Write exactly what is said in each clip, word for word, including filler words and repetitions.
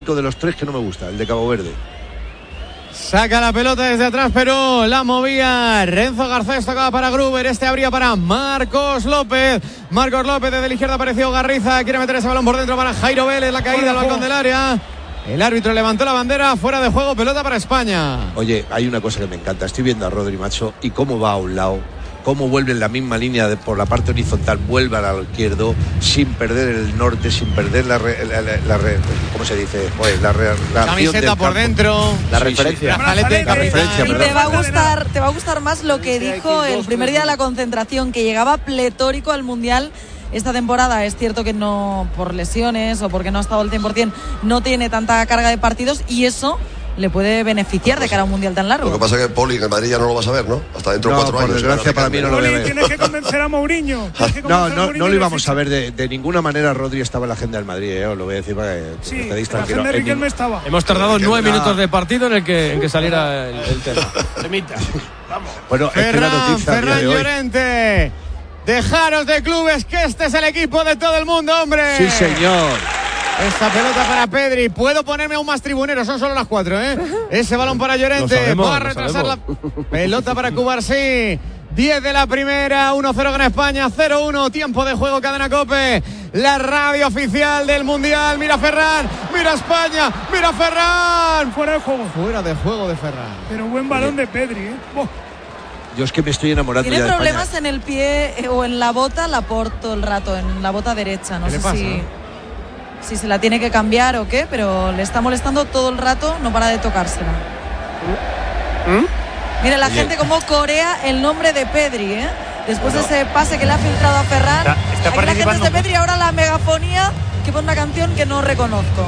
de los tres que no me gusta, el de Cabo Verde. Saca la pelota desde atrás, pero la movía Renzo Garcés, tocaba para Gruber, este abría para Marcos López. Marcos López, desde la izquierda apareció Garriza, quiere meter ese balón por dentro para Jairo Vélez, la caída al balcón del área. El árbitro levantó la bandera, fuera de juego, pelota para España. Oye, hay una cosa que me encanta, estoy viendo a Rodri, macho, y cómo va a un lado, cómo vuelve en la misma línea de, por la parte horizontal, vuelve al lado izquierdo, sin perder el norte, sin perder la, re, la, la, la re, ¿cómo se dice? Pues la, re, la camiseta por dentro, la sí, referencia, sí, la, la, la referencia. Y te va a gustar, te va a gustar más lo que dijo el primer día de la concentración, que llegaba pletórico al Mundial. Esta temporada es cierto que no, por lesiones o porque no ha estado al cien por ciento, no tiene tanta carga de partidos y eso le puede beneficiar de cara a un mundial tan largo. Lo que pasa es que Poli, en el Madrid ya no lo vas a ver, ¿no? Hasta dentro de no, cuatro por años. Desgracia para mí no lo voy a ver. Tienes que convencer a Mourinho. No, no, no lo íbamos a ver de, de ninguna manera. Rodri estaba en la agenda del Madrid, ¿eh? Os lo voy a decir para que sí, estéis tranquilos. tranquilos. La agenda de estaba. Hemos tardado nueve minutos de partido en el que, en que saliera el, el tema. Temita. Vamos. Bueno, Ferran, es que noticia Ferran de Llorente. Dejaros de clubes, que este es el equipo de todo el mundo, hombre. Sí, señor. Esta pelota para Pedri. Puedo ponerme aún más tribunero, son solo las cuatro, ¿eh? Ese balón para Llorente. Sabemos, va a retrasar la pelota para Cubarsí. diez de la primera, uno cero gana España, cero uno, tiempo de juego, Cadena COPE, la radio oficial del Mundial. Mira Ferran, mira España, mira Ferran. Fuera de juego. Fuera de juego de Ferran. Pero buen balón de Pedri, ¿eh? Oh. Yo es que me estoy enamorando Tiene ya de problemas España. en el pie eh, o en la bota, la por todo el rato, en la bota derecha. No ¿Qué sé le pasa? si, si se la tiene que cambiar o qué, pero le está molestando todo el rato, no para de tocársela. ¿Mm? Mira la Oye. gente como corea el nombre de Pedri, ¿eh? Después de ese pase que le ha filtrado a Ferran. Está- está Aquí la gente es participando de Pedri, ahora la megafonía que pone una canción que no reconozco.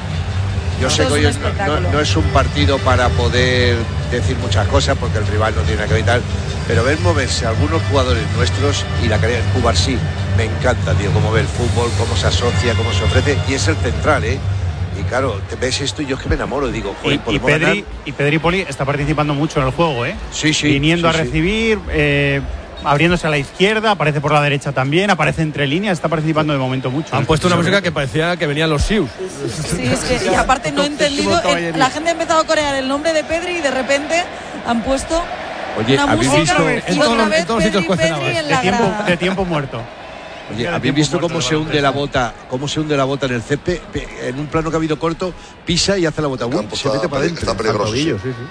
Yo sé Todo que es hoy un no, no, espectáculo. no es un partido para poder decir muchas cosas porque el rival no tiene nada que ver y tal, pero ver moverse algunos jugadores nuestros y la calidad de Cubarsí me encanta, tío, cómo ve el fútbol, cómo se asocia, cómo se ofrece, y es el central, ¿eh? Y claro, te ves esto y yo es que me enamoro, digo, joder, Y, y, podemos Pedri, ganar. y Pedri Poli está participando mucho en el juego, ¿eh? Sí, sí. Viniendo sí, a sí. recibir, eh, abriéndose a la izquierda, aparece por la derecha también, aparece entre líneas, está participando de momento mucho. Han puesto una música que parecía que venían los Sius. Sí, es que, y aparte no he entendido, el- la gente ha empezado a corear el nombre de Pedri y de repente han puesto Oye, una ¿habéis música visto? y En todos otra los- vez en todos los Pedri, sitios cuecen Pedri ahora. en de, la tiempo, grada. de tiempo muerto. Oye, Ya de ¿habéis tiempo visto muerto cómo del se hunde baloncesto. la bota? ¿Cómo se hunde la bota en el césped? Pe- En un plano que ha habido corto, pisa y hace la bota. El Uy, campo se está mete para peli- adentro. está peligroso, Al tobillo, sí. sí,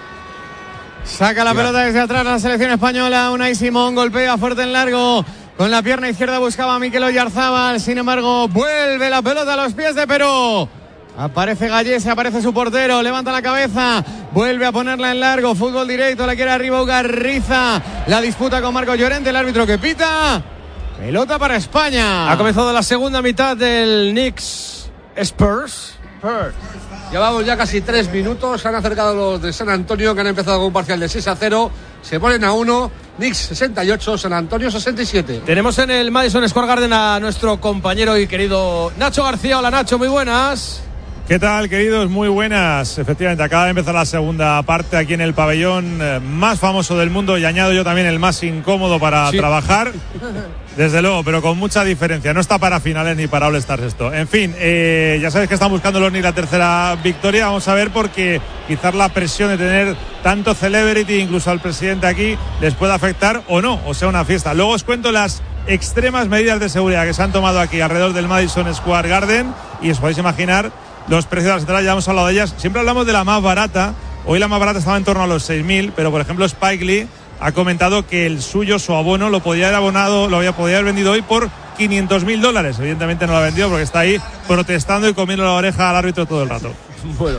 sí. Saca la Mira. pelota desde atrás la selección española. Unai Simón golpea fuerte en largo. Con la pierna izquierda buscaba a Mikel Oyarzábal. Sin embargo, vuelve la pelota a los pies de Perú. Aparece Gallese, aparece su portero. Levanta la cabeza. Vuelve a ponerla en largo. Fútbol directo. La quiere arriba Ugarriza. La disputa con Marcos Llorente. El árbitro que pita. Pelota para España. Ha comenzado la segunda mitad del Knicks Spurs. Spurs. Llevamos ya casi tres minutos. Se han acercado los de San Antonio, que han empezado con un parcial de seis a cero. Se ponen a uno. Knicks sesenta y ocho, San Antonio sesenta y siete. Tenemos en el Madison Square Garden a nuestro compañero y querido Nacho García. Hola Nacho, muy buenas. ¿Qué tal, queridos? Muy buenas. Efectivamente, acaba de empezar la segunda parte aquí en el pabellón eh, más famoso del mundo y añado yo también el más incómodo para Sí. trabajar. Desde luego, pero con mucha diferencia. No está para finales ni para All Stars esto. En fin, eh, ya sabéis que están buscando los Knicks la tercera victoria. Vamos a ver porque quizás la presión de tener tanto celebrity, incluso al presidente aquí, les pueda afectar o no, o sea una fiesta. Luego os cuento las extremas medidas de seguridad que se han tomado aquí alrededor del Madison Square Garden y os podéis imaginar los precios de las entradas, ya hemos hablado de ellas. Siempre hablamos de la más barata. Hoy la más barata estaba en torno a los seis mil, pero por ejemplo Spike Lee ha comentado que el suyo, su abono, lo podía haber abonado, lo había, podía haber vendido hoy por quinientos mil dólares. Evidentemente no lo ha vendido porque está ahí protestando y comiendo la oreja al árbitro todo el rato. Bueno,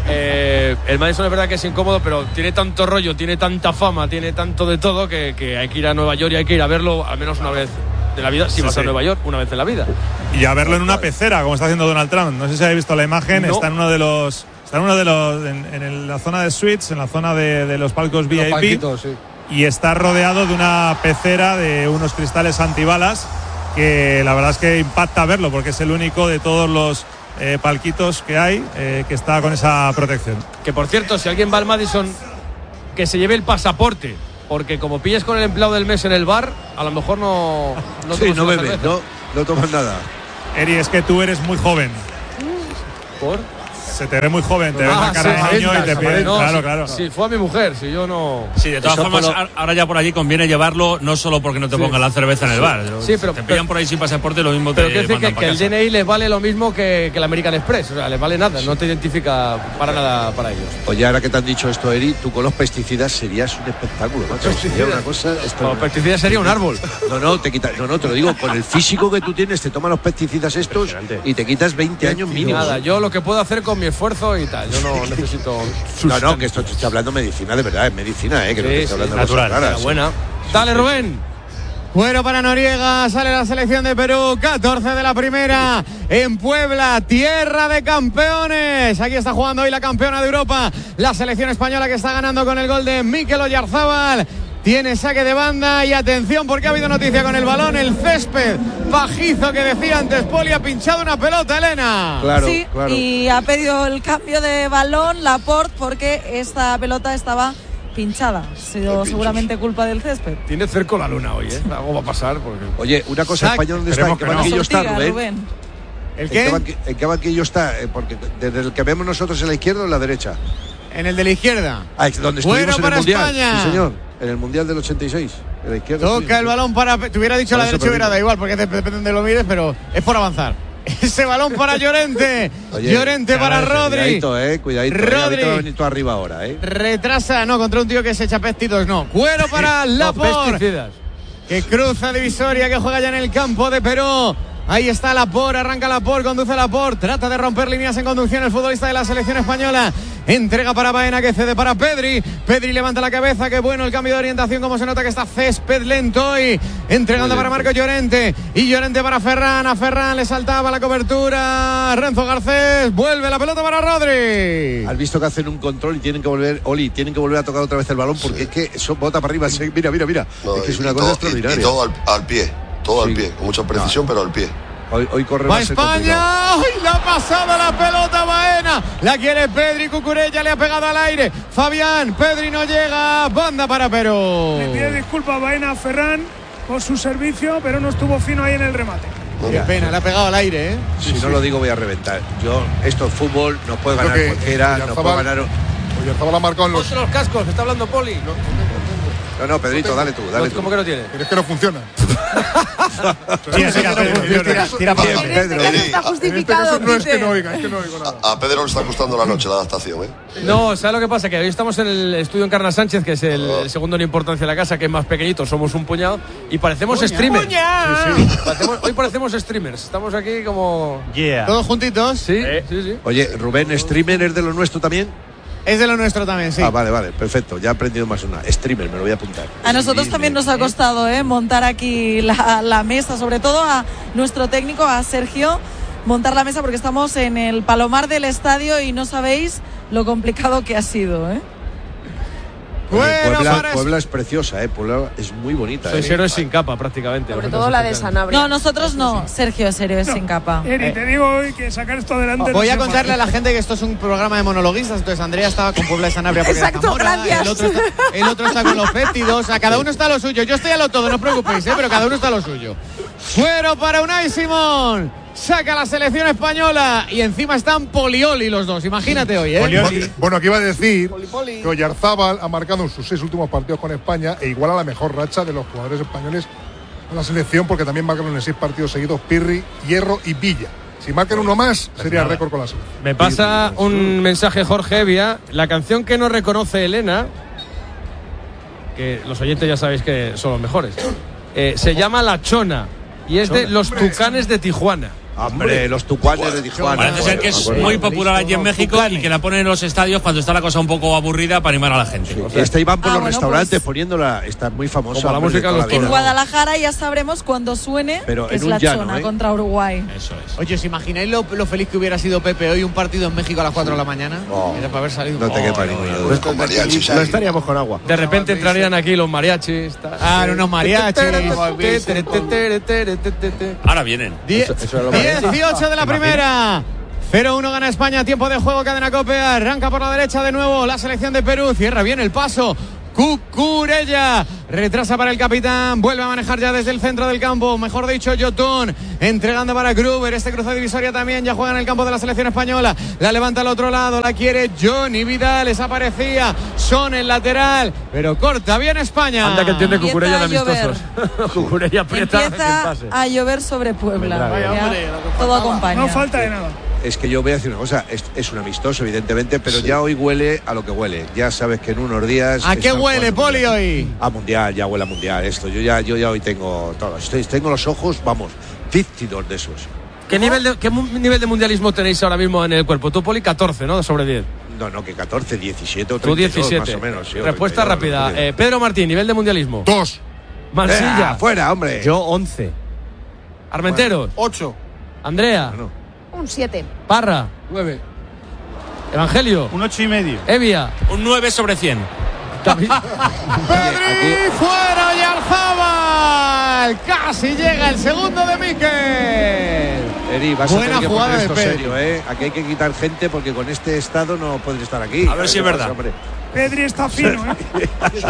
eh, el Madison es verdad que es incómodo, pero tiene tanto rollo, tiene tanta fama, tiene tanto de todo que, que hay que ir a Nueva York y hay que ir a verlo al menos una vez de la vida. Si Sí, vas sí. a Nueva York, una vez en la vida. Y a verlo en una pecera, como está haciendo Donald Trump. No sé si habéis visto la imagen, No. está en uno de los. Está en uno de los. En, en el- la zona de suites, en la zona de, de los palcos Los V I P. palquitos, sí. Y está rodeado de una pecera de unos cristales antibalas que la verdad es que impacta verlo porque es el único de todos los eh, palquitos que hay eh, que está con esa protección. Que por cierto, si alguien va al Madison, que se lleve el pasaporte, porque como pilles con el empleado del mes en el bar, a lo mejor no no, Sí, tomas no una bebes, cerveza. no, no tomas nada. Eri, es que tú eres muy joven. ¿Por? Se te ve muy joven, te ves Ah, la cara sí, de niño y te piden. No, claro, sí, claro. Sí, fue a mi mujer, si yo no. Sí, de todas Eso formas, por lo- ahora ya por allí conviene llevarlo, no solo porque no te Sí. pongan la cerveza en el bar. Sí, pero- te pillan por ahí sin pasaporte, lo mismo Pero te quiero decir que, mandan que para el casa. D N I les vale lo mismo que, que el American Express. O sea, les vale nada, no te identifica para nada para ellos. Oye, ahora que te han dicho esto, Eri, tú con los pesticidas serías un espectáculo, macho. Sería una cosa. Con los pesticidas sería un árbol. No, no, te quita, no, no, te lo digo, con el físico que tú tienes, te toman los pesticidas estos y te quitas veinte años mínimo. Nada, yo lo que puedo hacer con mi esfuerzo y tal. Yo no necesito. No, no, que esto te está hablando medicina de verdad, es medicina, eh, que no te Sí, estoy sí, hablando de natural, cosas raras. buena. Dale, Rubén. Fuera para Noriega, sale la selección de Perú, catorce de la primera, en Puebla, tierra de campeones. Aquí está jugando hoy la campeona de Europa, la selección española que está ganando con el gol de Mikel Oyarzábal. Tiene saque de banda y atención porque ha habido noticia con el balón, el césped pajizo que decía antes Poli, ha pinchado una pelota, Elena. Claro, sí, claro. y ha pedido el cambio de balón Laporte porque esta pelota estaba pinchada. Ha sido seguramente culpa del césped. Tiene cerco la luna hoy, ¿eh? Algo va a pasar. Porque... Oye, una cosa, Sac- España, ¿dónde está? ¿En Esperemos qué que no. banquillo está, Sortiga, Rubén? Rubén. ¿El ¿En qué, qué? banqui- en qué banquillo está? Eh, porque desde el que vemos nosotros en la izquierda o en la derecha. En el de la izquierda. Ah, es donde Fuera estuvimos en para el Mundial. España. Sí, señor. En el Mundial del ochenta y seis. En la izquierda. Toca estuvimos. el balón para. Te hubiera dicho Por la eso derecha, hubiera perdimos. da igual, porque te- depende de lo mires, pero es por avanzar. Ese balón para Llorente. Oye, Llorente para Rodri. Cuidadito, eh, cuidadito. eh, Rodri. ahorita va a venir tú arriba ahora, eh. Retrasa, no, contra un tío que se echa pestitos, no. Cuero para Los Laporte, pesticidas. que cruza divisoria, que juega ya en el campo de Perú. Ahí está Laporte, arranca Laporte, conduce Laporte, trata de romper líneas en conducción el futbolista de la selección española. Entrega para Baena, que cede para Pedri. Pedri levanta la cabeza, qué bueno el cambio de orientación, como se nota que está césped lento y entregando para Marco Llorente. Y Llorente para Ferran, a Ferran le saltaba la cobertura. Renzo Garcés, vuelve la pelota para Rodri. Has visto que hacen un control y tienen que volver, Oli, tienen que volver a tocar otra vez el balón porque es que eso bota para arriba. se- Mira, mira, mira. No, es que es y- una y cosa todo- extraordinaria. Y, y todo al, al pie, todo Sí. al pie, con mucha precisión, pero al pie. Hoy, hoy corre Va va a ser complicado. España. ¡Ay, la ha pasado la pelota Baena! La quiere Pedri, Cucurella le ha pegado al aire. Fabián, Pedri no llega. Banda para Perú. Le pide disculpas a Baena a Ferran por su servicio, pero no estuvo fino ahí en el remate. Qué pena, le ha pegado al aire, ¿eh? Si no lo digo voy a reventar. Yo, esto es fútbol, nos puede Creo ganar que cualquiera, nos puede Oyarzabal- ganar. Oyarzabal ha marcado en los. Ponte los cascos, que está hablando Poli. No, no, Pedrito, dale tú, dale tú. ¿Cómo que no tiene? Pero es que no funciona. Tira, tira, Pedro, tira, tira para Bien, adelante. Pedro. Eso está En este caso justificado, no es que Peter. no oiga, es que no oigo nada. A Pedro le está costando la noche la adaptación, ¿eh? No, ¿sabes lo que pasa? Que hoy estamos en el estudio Encarna Sánchez, que es el, el segundo en importancia de la casa, que es más pequeñito, somos un puñado, y parecemos streamers. Parecemos- hoy parecemos streamers. Estamos aquí como. Yeah. Todos juntitos. Sí, sí, sí. Oye, Rubén, streamer es de lo nuestro también. Es de lo nuestro también, sí. Ah, vale, vale, perfecto. Ya he aprendido más una. Streamer, me lo voy a apuntar. A nosotros también nos ha costado ¿eh? montar aquí la, la mesa, sobre todo a nuestro técnico, a Sergio, montar la mesa porque estamos en el palomar del estadio y no sabéis lo complicado que ha sido. ¿eh? Oye, Bueno, Puebla, para- Puebla es preciosa, eh. Puebla es muy bonita. Sois eh. héroes sin capa, prácticamente. Sobre todo la de Sanabria. No, nosotros no. Sergio es héroe sin capa. Eri, te digo hoy que sacar esto adelante. Voy no a se contarle a fácil. la gente que esto es un programa de monologuistas. Entonces Andrea estaba con Puebla de Sanabria porque Exacto, era Zamora, gracias. el otro, está, el otro está con los fétidos. A cada uno está lo suyo. Yo estoy a lo todo, no os preocupéis, ¿eh? Pero cada uno está a lo suyo. Fuero para Unai Simón. Saca la selección española y encima están Polioli los dos. Imagínate hoy, ¿eh? Bueno, bueno, aquí iba a decir que Oyarzábal ha marcado en sus seis últimos partidos con España e igual a la mejor racha de los jugadores españoles en la selección, porque también marcaron en seis partidos seguidos Pirri, Hierro y Villa. Si marcan uno más, sería récord con la selección. Me pasa un mensaje Jorge Evia. La canción que no reconoce Elena, que los oyentes ya sabéis que son los mejores, eh, se llama La Chona y es de Los Tucanes de Tijuana. Hombre, los tucanes de Tijuana. Parece ser que es muy popular allí en México y que la ponen en los estadios cuando está la cosa un poco aburrida para animar a la gente. Esta iban por Ah, los bueno, restaurantes pues- poniéndola. Está muy famosa. Como la hombre, de música de toda los la En vida. Guadalajara ya sabremos cuando suene Pero que en es un la llano, chona ¿eh? contra Uruguay. Eso es. Oye, ¿os imagináis lo, lo feliz que hubiera sido Pepe hoy un partido en México a las cuatro de la mañana? Oh. Era para haber salido. No te Oh, quepa no, ninguna no, duda. Con mariachis No ahí. estaríamos con agua. De repente entrarían aquí los mariachis. tal. Ah, unos mariachis. Ahora vienen. Die- Eso- eso era lo más- dieciocho de la primera. cero uno gana España, tiempo de juego, cadena Cope, arranca por la derecha de nuevo la selección de Perú, cierra bien el paso Cucurella. Retrasa para el capitán, vuelve a manejar ya desde el centro del campo, mejor dicho Yotun, entregando para Gruber, este cruce divisoria también, ya juega en el campo de la selección española, la levanta al otro lado, la quiere Johnny Vidal, desaparecía Son el lateral, pero corta bien España. Anda que entiende Cucurella de amistosos. Cucurella aprieta. Empieza a llover sobre Puebla. Vaya, Ya, hombre, todo acompaña. No falta de nada. Es que yo voy a decir una cosa, es, es un amistoso, evidentemente, pero sí. Ya hoy huele a lo que huele. Ya sabes que en unos días. ¿A qué huele, Poli, hoy? A mundial, ya huele a mundial esto. Yo ya, yo ya hoy tengo todo. Estoy, tengo los ojos, vamos, cincuenta y dos de esos. ¿Qué nivel de, ¿Qué nivel de mundialismo tenéis ahora mismo en el cuerpo? Tú, Poli, catorce, ¿no? Sobre diez. No, no, que catorce, diecisiete o treinta y dos, Tú diecisiete. Más o menos. Sí, Respuesta treinta y dos, rápida. Eh, Pedro Martín, nivel de mundialismo. Dos. Mansilla. Eh, fuera, hombre. Yo once. Armenteros. Bueno, ocho. Andrea. Bueno. Un siete. Parra. nueve. Evangelio. Un ocho y medio. Evia. Un nueve sobre cien. Pedri fuera Oyarzabal. Casi llega el segundo de Mikel. Eri, vas Buena a tener que jugada poner de esto Pedri. serio, ¿eh? Aquí hay que quitar gente porque con este estado no puedes estar aquí. A ver si es verdad. Hombre. Pedri está fino, ¿eh?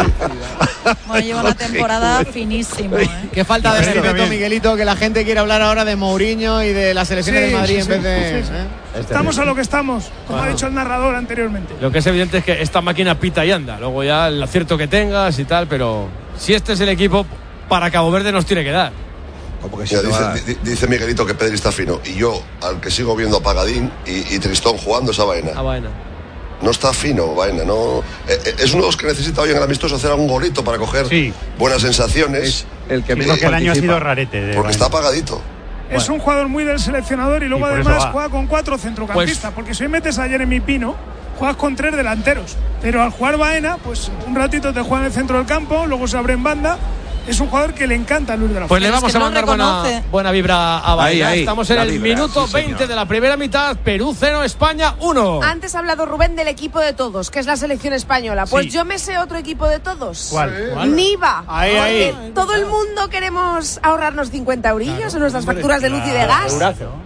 Bueno, lleva una temporada finísima, ¿eh? Qué falta de Pedri respeto, también. Miguelito, que la gente quiere hablar ahora de Mourinho y de la selección Sí, de Madrid sí, en sí, vez de. sí, sí. ¿eh? Estamos a lo que estamos, como Bueno. ha dicho el narrador anteriormente. Lo que es evidente es que esta máquina pita y anda. Luego ya el acierto que tengas y tal, pero si este es el equipo, para Cabo Verde nos tiene que dar. Como que Mira, si dice, no va- di- dice Miguelito que Pedri está fino. Y yo, al que sigo viendo a Pagadín y, y Tristón jugando esa vaina. Ah, vaina. No está fino, vaina, no. Eh, eh, es uno de los que necesita hoy en el amistoso hacer algún golito para coger Sí. buenas sensaciones. es el que Sí, menos Porque el año ha participa. sido rarete. De Porque está apagadito. Es un jugador muy del seleccionador y luego Y por eso además va. juega con cuatro centrocampistas. Pues- porque si hoy metes a Jeremy Pino, juegas con tres delanteros. Pero al jugar Baena, pues un ratito te juega en el centro del campo, luego se abre en banda. Es un jugador que le encanta a Luis de la Pues Fuente. le Pero es vamos que a no mandar buena, reconoce. buena vibra a Baena. Ahí, ahí, Estamos en la el vibra, minuto sí, veinte señor. de la primera mitad. Perú cero, España uno. Antes ha hablado Rubén del equipo de todos, que es la selección española. Pues Sí. yo me sé otro equipo de todos. ¿Cuál? ¿Cuál? Niva. Ahí, Porque ahí. todo el mundo queremos ahorrarnos cincuenta eurillos en nuestras facturas de luz y de gas.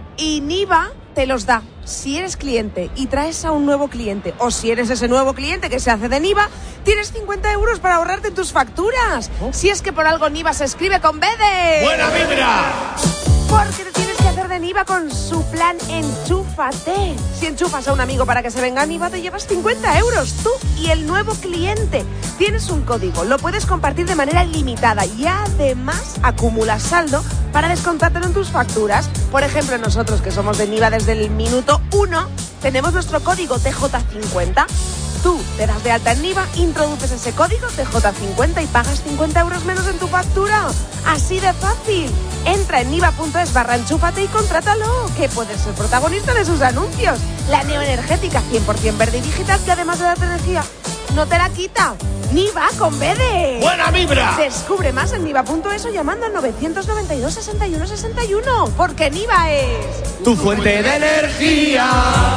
Y Niva te los da. Si eres cliente y traes a un nuevo cliente, o si eres ese nuevo cliente que se hace de Niva, tienes cincuenta euros para ahorrarte en tus facturas. Si es que por algo Niva se escribe con B de... ¡Buena vibra! Porque te tienes que hacer de Niva con su plan Enchúfate. Si enchufas a un amigo para que se venga a Niva, te llevas cincuenta euros, tú y el nuevo cliente. Tienes un código, lo puedes compartir de manera ilimitada y además acumulas saldo para descontártelo en tus facturas. Por ejemplo, nosotros que somos de Niva desde el minuto uno, tenemos nuestro código T J cincuenta. Tú te das de alta en Niva, introduces ese código T J cincuenta y pagas cincuenta euros menos en tu factura. Así de fácil. Entra en niva.es barra enchúfate y contrátalo, que puedes ser protagonista de sus anuncios. La neoenergética cien por ciento verde y digital, que además de darte energía, no te la quita. Niva con B de... ¡Buena vibra! Descubre más en niva.es o llamando al novecientos noventa y dos, sesenta y uno sesenta y uno, porque Niva es... Tu fuente de energía.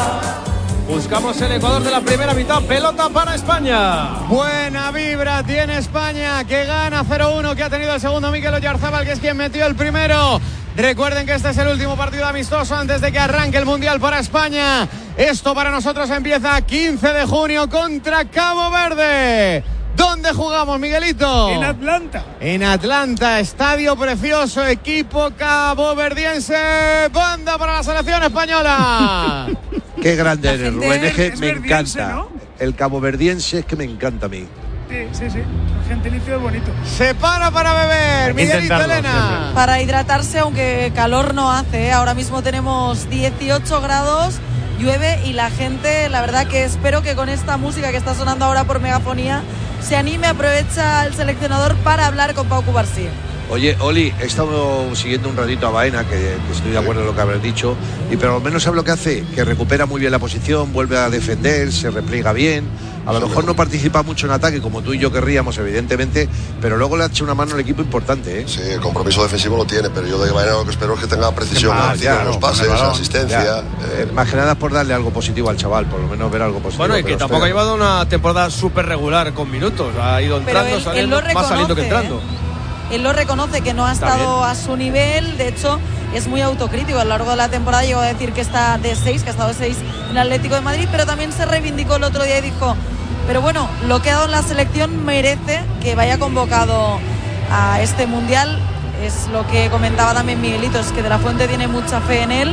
Buscamos el Ecuador de la primera mitad. Pelota para España. Buena vibra tiene España, que gana cero uno, que ha tenido el segundo Mikel Oyarzabal, que es quien metió el primero. Recuerden que este es el último partido amistoso antes de que arranque el Mundial para España. Esto para nosotros empieza quince de junio contra Cabo Verde. ¿Dónde jugamos, Miguelito? En Atlanta. En Atlanta, estadio precioso, equipo caboverdiense, banda para la selección española. Qué grande La eres, gente Rubén. Es que es me verdiense, encanta. ¿no? El caboverdiense es que me encanta a mí. Sí, sí, sí. El gentilicio es bonito. Se para para beber, Hay que Miguelito, intentarlo Elena. siempre. Para hidratarse, aunque calor no hace, ¿eh? Ahora mismo tenemos dieciocho grados, llueve y la gente, la verdad que espero que con esta música que está sonando ahora por megafonía se anime, aprovecha el seleccionador para hablar con Pau Cubarsí. Oye, Oli, he estado siguiendo un ratito a Baena, que, que estoy de acuerdo en lo que habrás dicho, y pero al menos sabe lo que hace, que recupera muy bien la posición, vuelve a defender, se repliega bien. A lo mejor no participa mucho en ataque, como tú y yo querríamos, evidentemente, pero luego le ha hecho una mano al equipo importante, ¿eh? Sí, el compromiso defensivo lo tiene, pero yo de Baena lo que espero es que tenga precisión Ah, en ya, los no, pases, con el balón, asistencia. ya. eh, Eh, más que nada es por darle algo positivo al chaval, por lo menos ver algo positivo. Bueno, y que pero tampoco ha espera. llevado una temporada súper regular con minutos. Ha ido Pero entrando, él, saliendo, él lo más saliendo que reconoce, entrando. ¿eh? Él lo reconoce, que no ha Está estado bien. a su nivel. De hecho, es muy autocrítico. A lo largo de la temporada llegó a decir que está de seis, que ha estado de seis en Atlético de Madrid, pero también se reivindicó el otro día y dijo: Pero bueno, lo que ha dado en la selección merece que vaya convocado a este Mundial. Es lo que comentaba también Miguelito, es que De la Fuente tiene mucha fe en él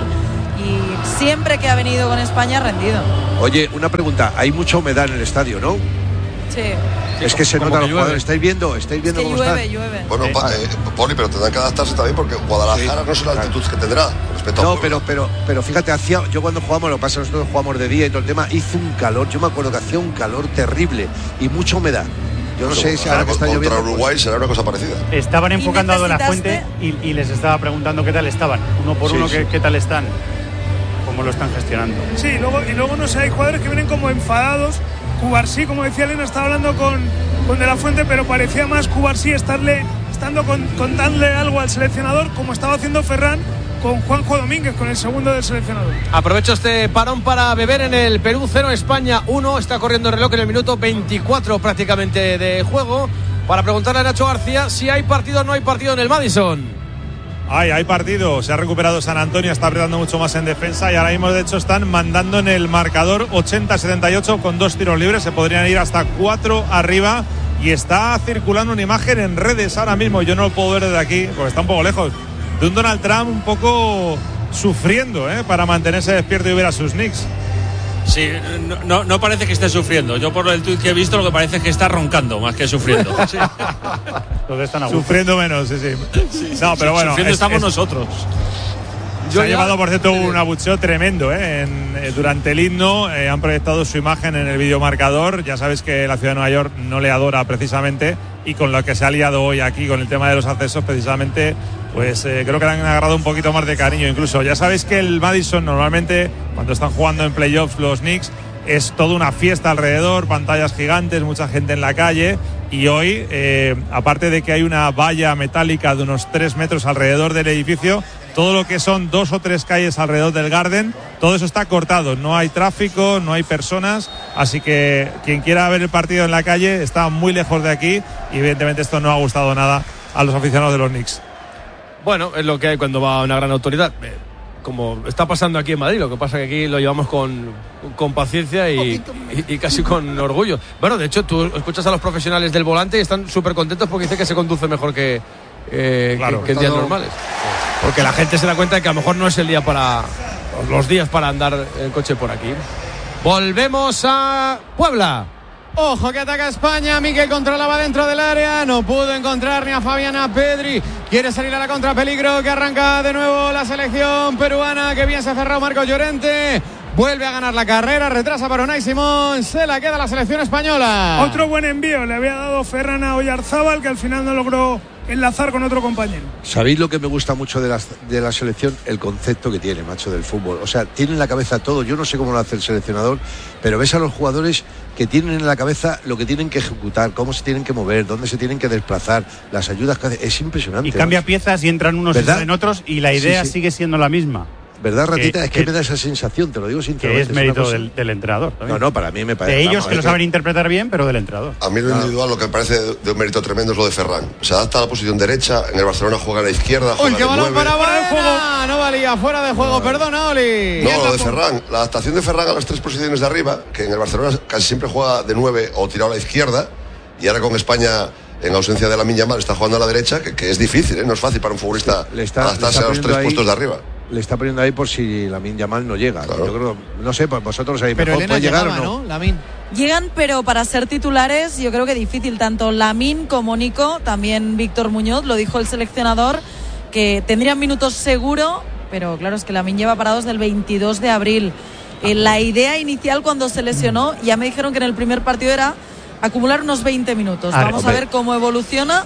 y siempre que ha venido con España ha rendido. Oye, una pregunta, hay mucha humedad en el estadio, ¿no? Sí. Es que se nota los jugadores. ¿Estáis viendo? ¿Estáis viendo es que cómo llueve, está? llueve. Bueno, eh, eh, Poli, pero tendrán que adaptarse también porque Guadalajara sí, no sé la altitud claro. que tendrá con respecto no, a pero, pero, pero fíjate, hacía, yo cuando jugamos, lo que pasa nosotros jugamos de día y todo el tema, hizo un calor, yo me acuerdo que hacía un calor terrible y mucha humedad. Yo no sé si ahora que está lloviendo. Contra Uruguay será una cosa parecida. Estaban enfocando a De la Fuente y, y les estaba preguntando qué tal estaban, uno por sí, uno, sí. Qué, qué tal están, cómo lo están gestionando. Sí, y luego, y luego no sé, hay jugadores que vienen como enfadados. Cubarsí, como decía Elena, estaba hablando con, con De la Fuente, pero parecía más Cubarsí estarle, estando con, contándole algo al seleccionador, como estaba haciendo Ferran con Juanjo Domínguez, con el segundo del seleccionador. Aprovecho este parón para beber en el Perú cero, España uno. Está corriendo el reloj en el minuto veinticuatro prácticamente de juego. Para preguntarle a Nacho García si hay partido o no hay partido en el Madison. Hay, hay partido, se ha recuperado San Antonio, está apretando mucho más en defensa y ahora mismo de hecho están mandando en el marcador ochenta a setenta y ocho con dos tiros libres, se podrían ir hasta cuatro arriba y está circulando una imagen en redes ahora mismo, yo no lo puedo ver desde aquí porque está un poco lejos, de un Donald Trump un poco sufriendo ¿eh? para mantenerse despierto y ver a sus Knicks. Sí, no, no, no parece que esté sufriendo. Yo por el tuit que he visto lo que parece es que está roncando más que sufriendo. Sí. Están sufriendo menos, sí, sí. sí no, pero bueno. Sufriendo es, estamos es, nosotros. Se Yo ha ya... llevado, por cierto, un abucheo tremendo ¿eh? En, eh, durante el himno. Eh, han proyectado su imagen en el videomarcador. Ya sabes que la ciudad de Nueva York no le adora precisamente. Y con lo que se ha liado hoy aquí con el tema de los accesos, precisamente, pues eh, creo que le han agarrado un poquito más de cariño. Incluso ya sabéis que el Madison normalmente, cuando están jugando en playoffs los Knicks, es toda una fiesta alrededor, pantallas gigantes, mucha gente en la calle. Y hoy, eh, aparte de que hay una valla metálica de unos tres metros alrededor del edificio, todo lo que son dos o tres calles alrededor del Garden, todo eso está cortado. No hay tráfico, no hay personas, así que quien quiera ver el partido en la calle está muy lejos de aquí y evidentemente esto no ha gustado nada a los aficionados de los Knicks. Bueno, es lo que hay cuando va una gran autoridad. Como está pasando aquí en Madrid, lo que pasa que aquí lo llevamos con, con paciencia y, y, y casi con orgullo. Bueno, de hecho, tú escuchas a los profesionales del volante y están súper contentos porque dicen que se conduce mejor que, eh, claro, que, que en días normales. Porque la gente se da cuenta de que a lo mejor no es el día para los días para andar en coche por aquí. Volvemos a Puebla. Ojo que ataca España, Miquel controlaba dentro del área, no pudo encontrar ni a Fabiana Pedri, quiere salir a la contra, peligro que arranca de nuevo la selección peruana, que bien se ha cerrado Marcos Llorente, vuelve a ganar la carrera, retrasa para Unai Simón, se la queda la selección española. Otro buen envío le había dado Ferran a Oyarzábal, que al final no logró enlazar con otro compañero. ¿Sabéis lo que me gusta mucho de la, de la selección? El concepto que tiene, macho, del fútbol. O sea, tiene en la cabeza todo. Yo no sé cómo lo hace el seleccionador, pero ves a los jugadores que tienen en la cabeza lo que tienen que ejecutar, cómo se tienen que mover, dónde se tienen que desplazar, las ayudas que hace. Es impresionante. Y cambia piezas y entran unos y en otros y la idea sí, sí. sigue siendo la misma. ¿Verdad, Ratita? Que, es que, que me da esa sensación, te lo digo sinceramente. Que es mérito es del, del entrenador. ¿También? No, no, para mí me parece. De ellos vamos, que lo saben que... interpretar bien, pero del entrenador. A mí lo individual lo que me parece de, de un mérito tremendo es lo de Ferran. Se adapta a la posición derecha, en el Barcelona juega a la izquierda, juega Uy, qué de balón nueve. para Baena, no valía, fuera de juego, no. Perdona, Oli. No, lo de Ferran, la adaptación de Ferran a las tres posiciones de arriba, que en el Barcelona casi siempre juega de nueve o tirado a la izquierda, y ahora con España, en ausencia de Lamine Yamal, está jugando a la derecha, que, que es difícil, ¿eh? No es fácil para un futbolista le está, adaptarse le a los tres ahí, puestos de arriba. Le está poniendo ahí por si Lamine Yamal no llega. Claro. Yo creo, no sé, pues vosotros sabéis pero mejor, Elena ¿puede llegar llegaba, o no? ¿no? Lamine. Llegan, pero para ser titulares yo creo que difícil, tanto Lamine como Nico, también Víctor Muñoz, lo dijo el seleccionador, que tendrían minutos seguro, pero claro, es que Lamine lleva parado desde el veintidós de abril. Eh, la idea inicial cuando se lesionó, ya me dijeron que en el primer partido era acumular unos veinte minutos. A Vamos ver, a ver cómo evoluciona.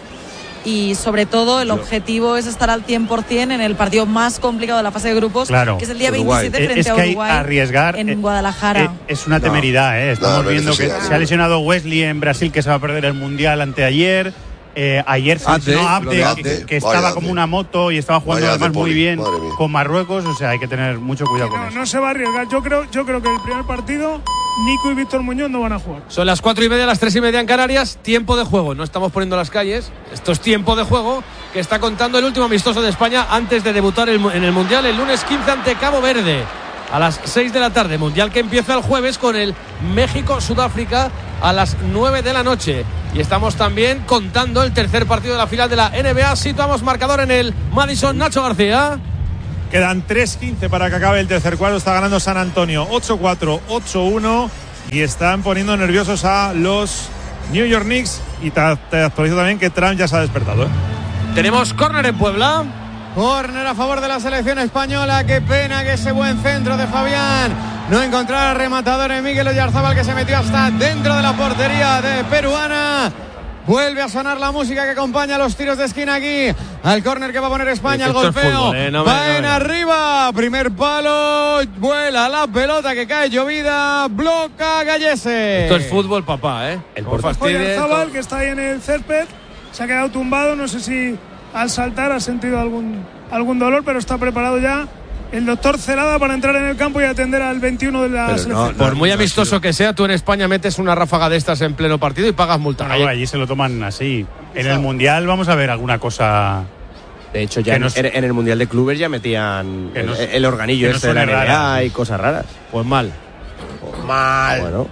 Y sobre todo el objetivo es estar al cien por ciento en el partido más complicado de la fase de grupos, claro, que es el día Uruguay. veintisiete frente es a que Uruguay arriesgar en eh, Guadalajara. Eh, es una temeridad, ¿eh? Estamos no, no viendo que se ha lesionado Wesley en Brasil, que se va a perder el Mundial anteayer. Eh, ayer se lesionó Abde, Abde, que, que estaba Vaya como Abde. una moto y estaba jugando Vaya además muy bien con Marruecos, o sea, hay que tener mucho cuidado sí, con no, eso. No se va a arriesgar. Yo creo, yo creo que el primer partido Nico y Víctor Muñoz no van a jugar. Son las cuatro y media, las tres y media en Canarias. Tiempo de juego, no estamos poniendo las calles. Esto es tiempo de juego que está contando el último amistoso de España antes de debutar el, en el Mundial el lunes quince ante Cabo Verde. a las seis de la tarde. Mundial que empieza el jueves con el México-Sudáfrica a las nueve de la noche. Y estamos también contando el tercer partido de la final de la N B A. Situamos marcador en el Madison. Nacho García. Quedan tres quince para que acabe el tercer cuarto. Está ganando San Antonio ocho cuatro, ocho uno. Y están poniendo nerviosos a los New York Knicks. Y te, te actualizo también que Trump ya se ha despertado, ¿eh? Tenemos córner en Puebla. Córner a favor de la selección española. Qué pena que ese buen centro de Fabián no encontrara rematador en Mikel Oyarzábal, que se metió hasta dentro de la portería de peruana. Vuelve a sonar la música que acompaña los tiros de esquina aquí al córner que va a poner España. El golpeo fútbol, eh, no me, va no en arriba, primer palo, vuela la pelota que cae llovida, bloca Gallese. Esto es fútbol, papá, ¿eh? El Oyarzábal, que está ahí en el césped, se ha quedado tumbado, no sé si al saltar ha sentido algún, algún dolor, pero está preparado ya el doctor Celada para entrar en el campo y atender al veintiuno de la pero selección. No, no, Por muy no amistoso que sea, tú en España metes una ráfaga de estas en pleno partido y pagas multa. No, allí se lo toman así. En el Mundial vamos a ver alguna cosa. De hecho, ya en, nos, en el Mundial de Clubes ya metían el, nos, el organillo este de la N B A y cosas raras. Pues mal. Pues mal. Bueno.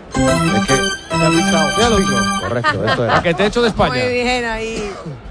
Es que ya lo digo. Correcto, esto era. Que te he hecho de España. Muy bien ahí.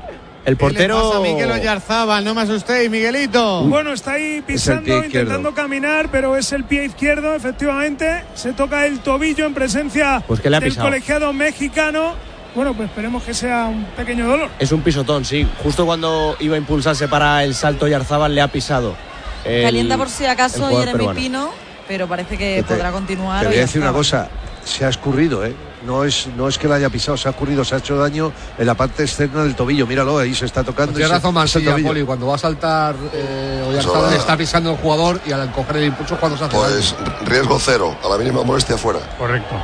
El portero. ¿Qué le pasa a Mikel Oyarzábal? No me asustéis, Miguelito. Bueno, está ahí pisando, intentando caminar, pero es el pie izquierdo, efectivamente. Se toca el tobillo en presencia pues que le ha del pisado. colegiado mexicano. Bueno, pues esperemos que sea un pequeño dolor. Es un pisotón, sí. Justo cuando iba a impulsarse para el salto, Oyarzábal le ha pisado. El, Calienta por si acaso Jeremy peruano. Pino, pero parece que te, podrá continuar. Te voy a decir una cosa, se ha escurrido, ¿eh? No es, no es que la haya pisado, se ha escurrido, se ha hecho daño en la parte externa del tobillo. Míralo, ahí se está tocando. Tiene razón Mansilla, Poli, cuando va a saltar eh, Oyarzábal le está pisando el jugador y al coger el impulso cuando se hace Pues daño. Riesgo cero, a la mínima molestia fuera. Correcto.